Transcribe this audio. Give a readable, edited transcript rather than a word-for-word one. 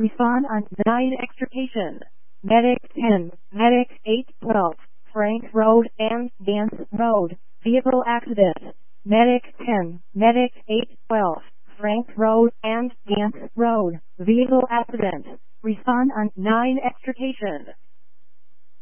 Respond on 9 extrication. Medic 10, Medic 812, Frank Road and Gans Road, vehicle accident. Medic 10, Medic 812, Frank Road and Gans Road, vehicle accident. Respond on 9 extrication.